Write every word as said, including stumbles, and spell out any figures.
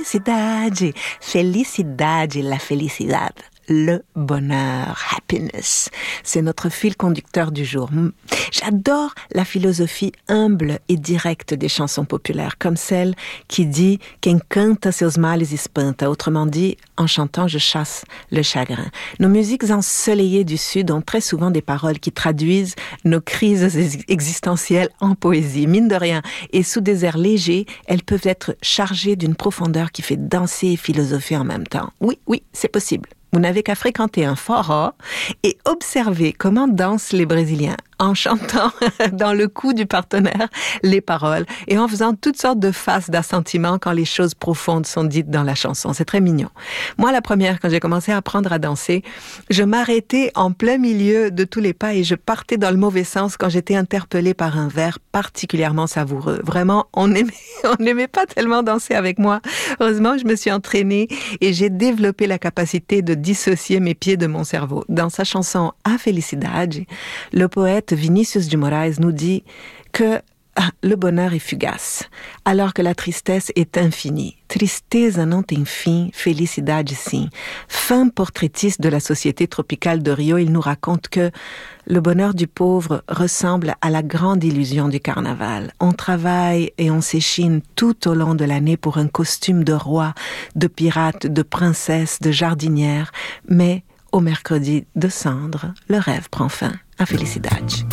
felicidade, felicidade, la felicidad. Le bonheur, happiness. C'est notre fil conducteur du jour. J'adore la philosophie humble et directe des chansons populaires, comme celle qui dit « Quem canta seus males espanta », autrement dit « En chantant, je chasse le chagrin ». Nos musiques ensoleillées du Sud ont très souvent des paroles qui traduisent nos crises existentielles en poésie. Mine de rien, et sous des airs légers, elles peuvent être chargées d'une profondeur qui fait danser et philosopher en même temps. Oui, oui, c'est possible. Vous n'avez qu'à fréquenter un foro et observer comment dansent les Brésiliens en chantant dans le cou du partenaire les paroles et en faisant toutes sortes de faces d'assentiment quand les choses profondes sont dites dans la chanson. C'est très mignon. Moi, la première, quand j'ai commencé à apprendre à danser, je m'arrêtais en plein milieu de tous les pas et je partais dans le mauvais sens quand j'étais interpellée par un vers particulièrement savoureux. Vraiment, on n'aimait, on n'aimait pas tellement danser avec moi. Heureusement, je me suis entraînée et j'ai développé la capacité de dissocier mes pieds de mon cerveau. Dans sa chanson A Felicidade, le poète Vinícius de Moraes nous dit que ah, le bonheur est fugace, alors que la tristesse est infinie. Tristeza não tem fim, felicidade sim. Fin portraitiste de la société tropicale de Rio, il nous raconte que le bonheur du pauvre ressemble à la grande illusion du carnaval. On travaille et on s'échine tout au long de l'année pour un costume de roi, de pirate, de princesse, de jardinière, mais au mercredi de cendre, le rêve prend fin. A Felicidade.